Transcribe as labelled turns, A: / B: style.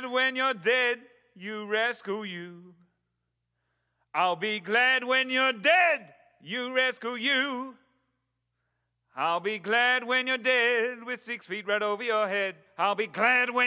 A: glad when you're dead, you rascal you. I'll be glad when you're dead, you rascal you. I'll be glad when you're dead with 6 feet right over your head. I'll be glad when